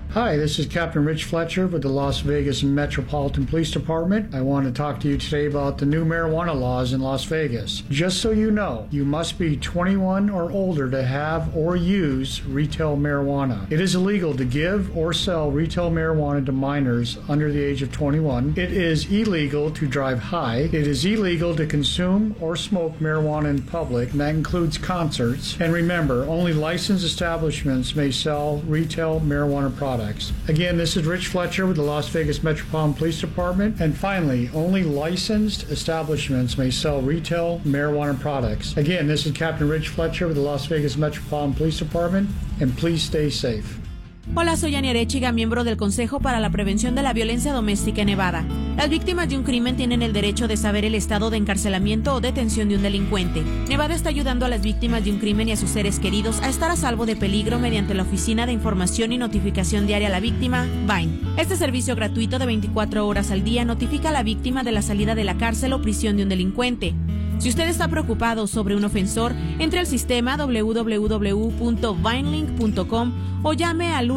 Hi, this is Captain Rich Fletcher with the Las Vegas Metropolitan Police Department. I want to talk to you today about the new marijuana laws in Las Vegas. Just so you know, you must be 21 or older to have or use retail marijuana. It is illegal to give or sell retail marijuana to minors under the age of 21. It is illegal to drive high. It is illegal to consume or smoke marijuana in public, and that includes concerts. And remember, only licensed establishments may sell retail marijuana products. Again, this is Rich Fletcher with the Las Vegas Metropolitan Police Department. And finally, only licensed establishments may sell retail marijuana products. Again, this is Captain Rich Fletcher with the Las Vegas Metropolitan Police Department, and please stay safe. Hola, soy Ani Arechiga, miembro del Consejo para la Prevención de la Violencia Doméstica en Nevada. Las víctimas de un crimen tienen el derecho de saber el estado de encarcelamiento o detención de un delincuente. Nevada está ayudando a las víctimas de un crimen y a sus seres queridos a estar a salvo de peligro mediante la Oficina de Información y Notificación Diaria a la Víctima, VINE. Este servicio gratuito de 24 horas al día notifica a la víctima de la salida de la cárcel o prisión de un delincuente. Si usted está preocupado sobre un ofensor, entre al sistema www.vinelink.com o llame al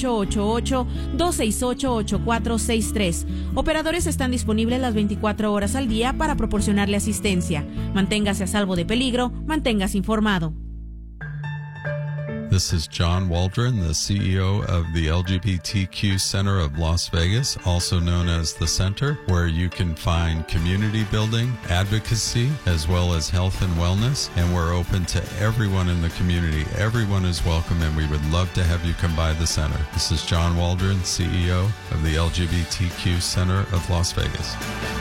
1-888-268-8463. Operadores están disponibles las 24 horas al día para proporcionarle asistencia. Manténgase a salvo de peligro, manténgase informado. This is John Waldron, the CEO of the LGBTQ Center of Las Vegas, also known as The Center, where you can find community building, advocacy, as well as health and wellness. And we're open to everyone in the community. Everyone is welcome, and we would love to have you come by the center. This is John Waldron, CEO of the LGBTQ Center of Las Vegas.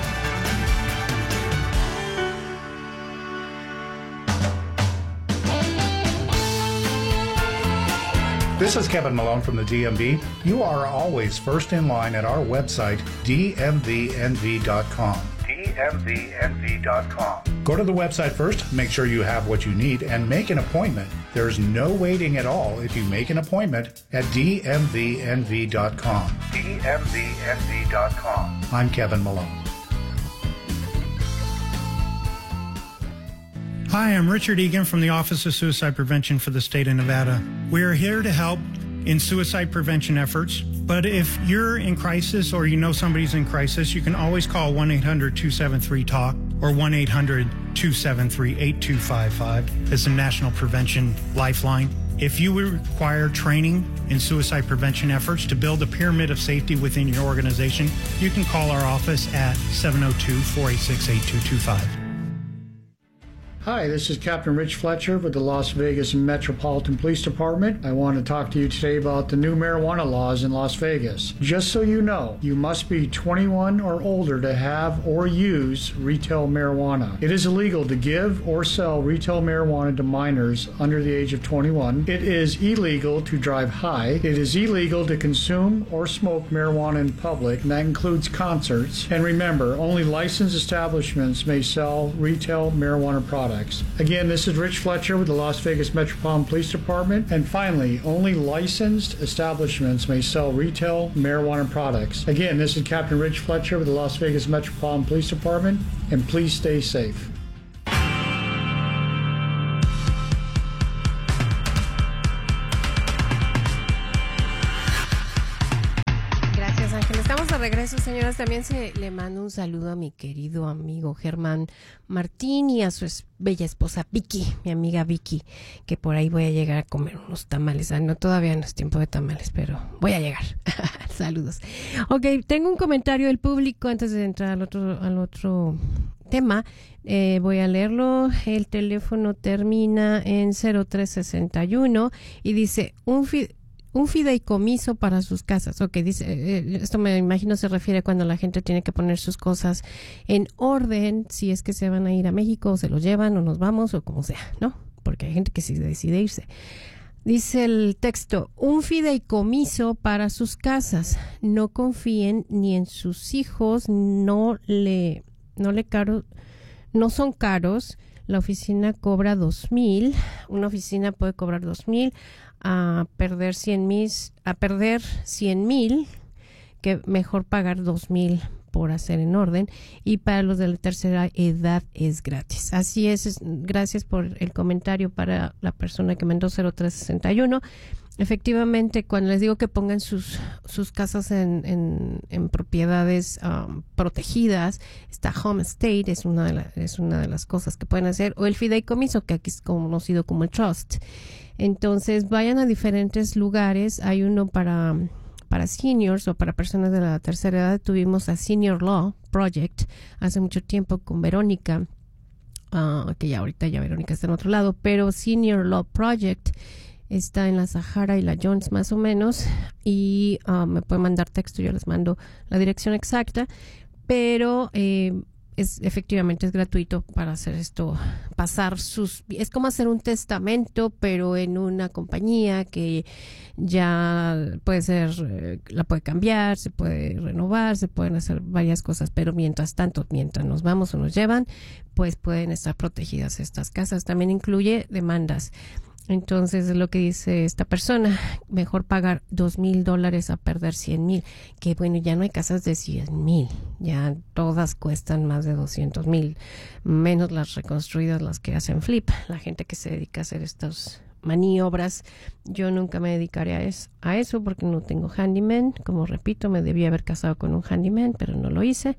This is Kevin Malone from the DMV. You are always first in line at our website, dmvnv.com. dmvnv.com. Go to the website first, make sure you have what you need, and make an appointment. There's no waiting at all if you make an appointment at dmvnv.com. dmvnv.com. I'm Kevin Malone. Hi, I'm Richard Egan from the Office of Suicide Prevention for the state of Nevada. We are here to help in suicide prevention efforts, but if you're in crisis or you know somebody's in crisis, you can always call 1-800-273-TALK or 1-800-273-8255. It's a national prevention lifeline. If you require training in suicide prevention efforts to build a pyramid of safety within your organization, you can call our office at 702-486-8225. Hi, this is Captain Rich Fletcher with the Las Vegas Metropolitan Police Department. I want to talk to you today about the new marijuana laws in Las Vegas. Just so you know, you must be 21 or older to have or use retail marijuana. It is illegal to give or sell retail marijuana to minors under the age of 21. It is illegal to drive high. It is illegal to consume or smoke marijuana in public, and that includes concerts. And remember, only licensed establishments may sell retail marijuana products. Again, this is Rich Fletcher with the Las Vegas Metropolitan Police Department. And finally, only licensed establishments may sell retail marijuana products. Again, this is Captain Rich Fletcher with the Las Vegas Metropolitan Police Department, and please stay safe. De regreso, señoras, también se le mando un saludo a mi querido amigo Germán Martín y a su bella esposa Vicky, mi amiga Vicky, que por ahí voy a llegar a comer unos tamales. No, todavía no es tiempo de tamales, pero voy a llegar. Saludos. Ok, tengo un comentario del público antes de entrar al otro tema. Voy a leerlo. El teléfono termina en 0361 y dice un fideicomiso para sus casas. Ok, dice, esto me imagino se refiere cuando la gente tiene que poner sus cosas en orden, si es que se van a ir a México, o se los llevan, o nos vamos, o como sea, ¿no? Porque hay gente que sí decide irse. Dice el texto, un fideicomiso para sus casas. No confíen ni en sus hijos, no son caros. La oficina cobra 2,000. Una oficina puede cobrar 2,000. A perder 100,000, que mejor pagar 2,000 por hacer en orden, y para los de la tercera edad es gratis. Así es, gracias por el comentario para la persona que mandó 0361. efectivamente, cuando les digo que pongan sus casas en propiedades protegidas, está Homestead, es una de las cosas que pueden hacer, o el fideicomiso, que aquí es conocido como el trust. Entonces, vayan a diferentes lugares. Hay uno para seniors o para personas de la tercera edad. Tuvimos a Senior Law Project hace mucho tiempo con Verónica, que ya ahorita Verónica está en otro lado, pero Senior Law Project está en la Sahara y la Jones más o menos, y me pueden mandar texto, yo les mando la dirección exacta, pero efectivamente es gratuito para hacer esto, es como hacer un testamento, pero en una compañía que ya puede ser, la puede cambiar, se puede renovar, se pueden hacer varias cosas, pero mientras nos vamos o nos llevan, pues pueden estar protegidas estas casas. También incluye demandas. Entonces, es lo que dice esta persona, mejor pagar $2,000 a perder 100,000, que bueno, ya no hay casas de 100,000, ya todas cuestan más de 200,000, menos las reconstruidas, las que hacen flip, la gente que se dedica a hacer estas maniobras. Yo nunca me dedicaré a eso porque no tengo handyman. Como repito, me debía haber casado con un handyman, pero no lo hice.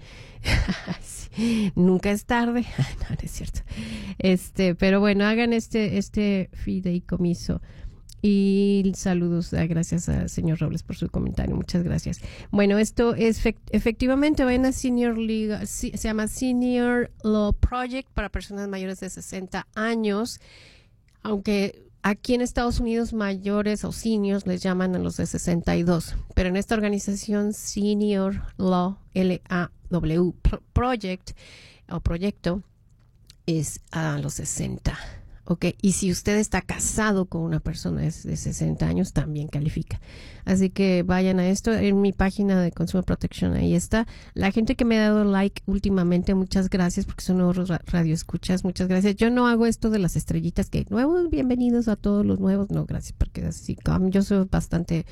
Sí, nunca es tarde. No, no es cierto. Pero bueno, hagan este fideicomiso. Y saludos, gracias al señor Robles por su comentario. Muchas gracias. Bueno, esto es efectivamente, vayan a Senior Legal, se llama Senior Law Project para personas mayores de 60 años, aunque aquí en Estados Unidos mayores o seniors les llaman a los de 62, pero en esta organización Senior Law, LAW Project o proyecto, es a los 60. Ok, y si usted está casado con una persona de 60 años, también califica. Así que vayan a esto, en mi página de Consumer Protection, ahí está. La gente que me ha dado like últimamente, muchas gracias, porque son nuevos radioescuchas, muchas gracias. Yo no hago esto de las estrellitas, que nuevos, bienvenidos a todos los nuevos, no, gracias, porque así, yo soy bastante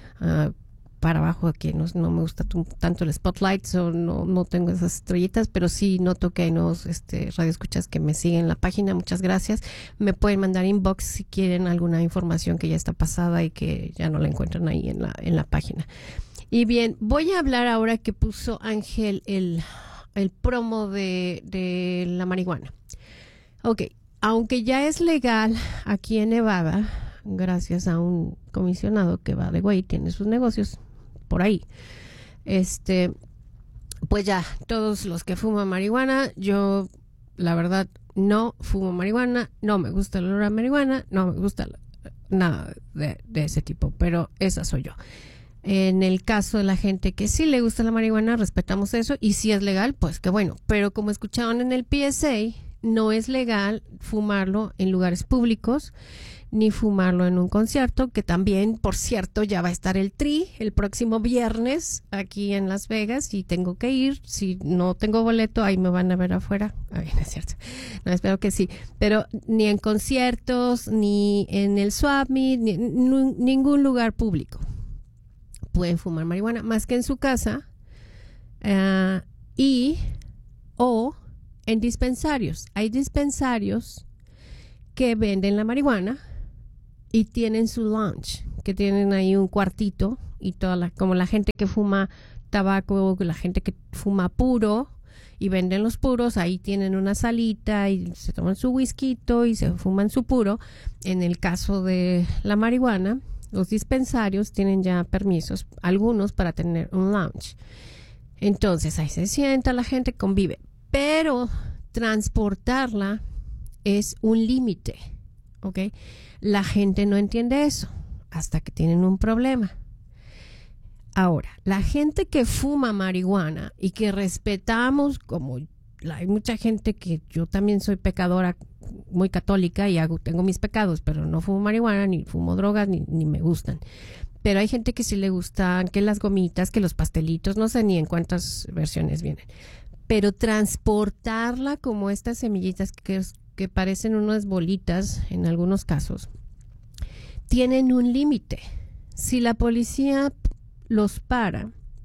para abajo, que no me gusta tanto el spotlight, no tengo esas estrellitas, pero sí noto que hay nuevos radioescuchas que me siguen en la página. Muchas gracias. Me pueden mandar inbox si quieren alguna información que ya está pasada y que ya no la encuentran ahí en la página. Y bien, voy a hablar ahora que puso Ángel el promo de la marihuana. Ok, aunque ya es legal aquí en Nevada, gracias a un comisionado que va de güey, tiene sus negocios por ahí, pues ya, todos los que fuman marihuana, yo la verdad no fumo marihuana, no me gusta el olor a marihuana, no me gusta nada de ese tipo, pero esa soy yo. En el caso de la gente que sí le gusta la marihuana, respetamos eso, y si es legal, pues qué bueno, pero como escucharon en el PSA, no es legal fumarlo en lugares públicos, ni fumarlo en un concierto, que también, por cierto, ya va a estar el Tri el próximo viernes aquí en Las Vegas y tengo que ir. Si no tengo boleto, ahí me van a ver afuera. Ay, no es cierto. No, espero que sí. Pero ni en conciertos, ni en el Swap Meet, ni en ningún lugar público pueden fumar marihuana, más que en su casa o en dispensarios. Hay dispensarios que venden la marihuana y tienen su lounge, que tienen ahí un cuartito y como la gente que fuma tabaco, la gente que fuma puro y venden los puros, ahí tienen una salita y se toman su whisky y se fuman su puro. En el caso de la marihuana, los dispensarios tienen ya permisos, algunos para tener un lounge. Entonces ahí se sienta la gente, convive, pero transportarla es un límite, ¿ok? La gente no entiende eso hasta que tienen un problema. Ahora, la gente que fuma marihuana y que respetamos, como hay mucha gente que yo también soy pecadora, muy católica y tengo mis pecados, pero no fumo marihuana, ni fumo drogas, ni me gustan. Pero hay gente que sí le gustan, que las gomitas, que los pastelitos, no sé ni en cuántas versiones vienen. Pero transportarla como estas semillitas que parecen unas bolitas en algunos casos, tienen un límite. Si la policía los para,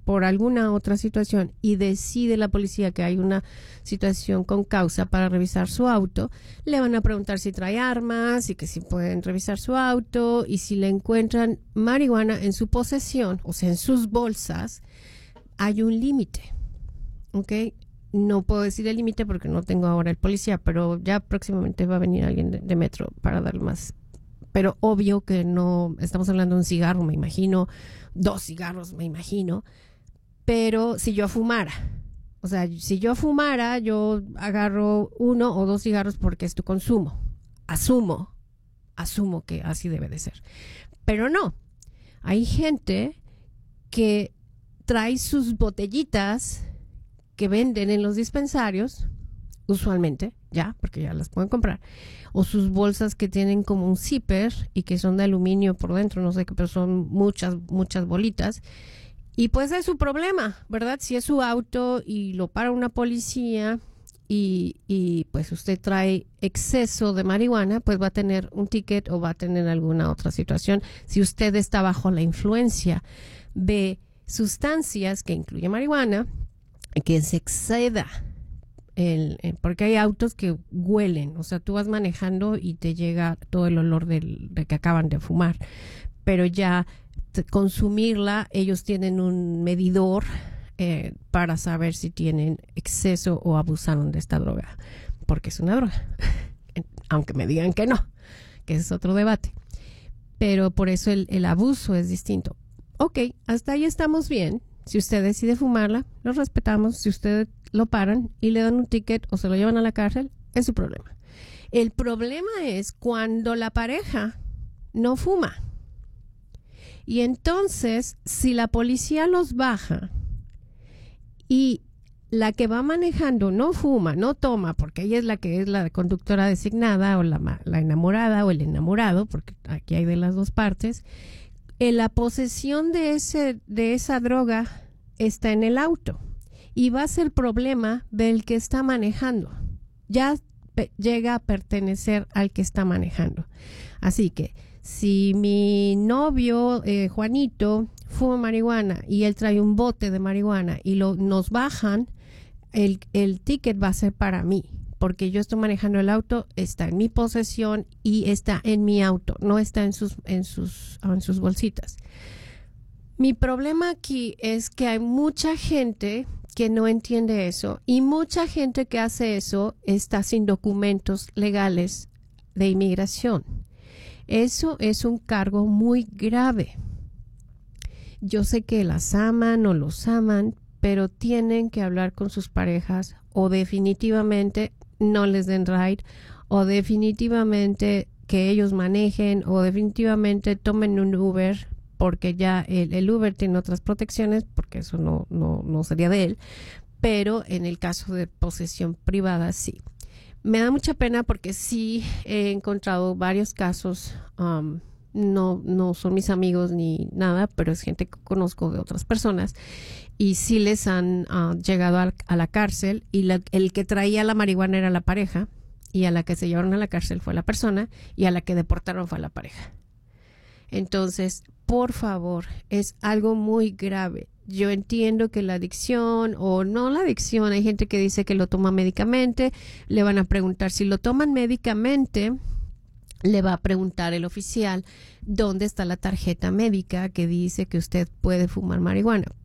por alguna otra situación y decide la policía que hay una situación con causa para revisar su auto, le van a preguntar si trae armas y que si pueden revisar su auto, y si le encuentran marihuana en su posesión, o sea, en sus bolsas, hay un límite, ¿ok? No puedo decir el límite porque no tengo ahora el policía, pero ya próximamente va a venir alguien de Metro para dar más. Pero obvio que no, estamos hablando de un cigarro, me imagino, 2 cigarros, me imagino. Pero si yo fumara, o sea, si yo fumara, yo agarro 1 o 2 cigarros porque es tu consumo. Asumo que así debe de ser. Pero no, hay gente que trae sus botellitas que venden en los dispensarios, usualmente, ya, porque ya las pueden comprar, o sus bolsas que tienen como un zipper y que son de aluminio por dentro, no sé qué, pero son muchas bolitas. Y pues es su problema, ¿verdad? Si es su auto y lo para una policía y pues usted trae exceso de marihuana, pues va a tener un ticket o va a tener alguna otra situación. Si usted está bajo la influencia de sustancias que incluye marihuana, que se exceda, porque hay autos que huelen, o sea, tú vas manejando y te llega todo el olor de que acaban de fumar, pero ya consumirla, ellos tienen un medidor para saber si tienen exceso o abusaron de esta droga, porque es una droga, aunque me digan que no, que ese es otro debate, pero por eso el abuso es distinto. Ok, hasta ahí estamos bien. Si usted decide fumarla, lo respetamos. Si usted lo paran y le dan un ticket o se lo llevan a la cárcel, es su problema. El problema es cuando la pareja no fuma. Y entonces, si la policía los baja y la que va manejando no fuma, no toma, porque ella es la que es la conductora designada o la enamorada o el enamorado, porque aquí hay de las dos partes, la posesión de esa droga está en el auto y va a ser problema del que está manejando. Ya llega a pertenecer al que está manejando. Así que si mi novio Juanito fuma marihuana y él trae un bote de marihuana y nos bajan, el ticket va a ser para mí, porque yo estoy manejando el auto, está en mi posesión y está en mi auto, no está en sus bolsitas. Mi problema aquí es que hay mucha gente que no entiende eso, y mucha gente que hace eso está sin documentos legales de inmigración. Eso es un cargo muy grave. Yo sé que las aman o los aman, pero tienen que hablar con sus parejas, o definitivamente no les den ride, o definitivamente que ellos manejen, o definitivamente tomen un Uber, porque ya el Uber tiene otras protecciones, porque eso no sería de él, pero en el caso de posesión privada sí. Me da mucha pena porque sí he encontrado varios casos, no son mis amigos ni nada, pero es gente que conozco de otras personas, y sí les han llegado a la cárcel, y el que traía la marihuana era la pareja, y a la que se llevaron a la cárcel fue la persona, y a la que deportaron fue la pareja. Entonces, por favor, es algo muy grave. Yo entiendo que la adicción, o no la adicción, hay gente que dice que lo toma médicamente, le van a preguntar si lo toman médicamente, le va a preguntar el oficial dónde está la tarjeta médica que dice que usted puede fumar marihuana.